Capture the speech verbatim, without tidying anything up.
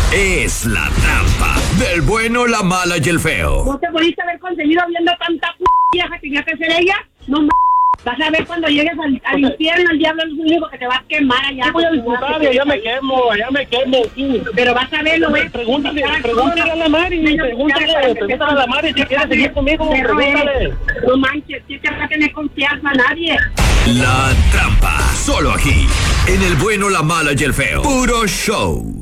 es La Trampa del bueno, la mala y el feo. ¿No te pudiste haber conseguido viendo tanta p*** vieja? ¿Tenía que ser ella? No m***. Vas a ver cuando llegues al, al infierno, el diablo es el único que te va a quemar allá. Sí, voy a disfrutar y allá me quemo, allá me quemo. Sí. Pero vas a verlo, güey. Pregúntale, pregúntale a la Mari, pregúntale, pregúntale a la Mari si quiere seguir conmigo, pregúntale. No manches, si te va a tener confianza a nadie. La Trampa, solo aquí, en el bueno, la mala y el feo. Puro show.